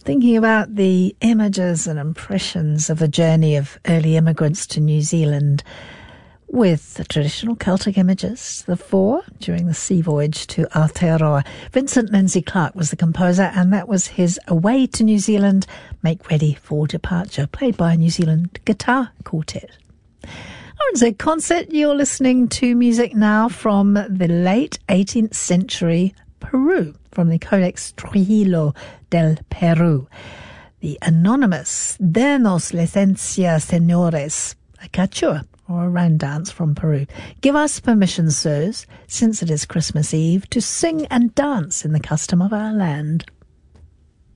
thinking about the images and impressions of the journey of early immigrants to New Zealand with the traditional Celtic images, the four during the sea voyage to Aotearoa. Vincent Lindsay Clarke was the composer, and that was his Away to New Zealand, Make Ready for Departure, played by a New Zealand guitar quartet. RNZ Concert, you're listening to music now from the late 18th century Peru, from the Codex Trujillo del Perú. The anonymous Denos Licencia Señores, a cachua, or a round dance from Peru. Give us permission, sirs, since it is Christmas Eve, to sing and dance in the custom of our land.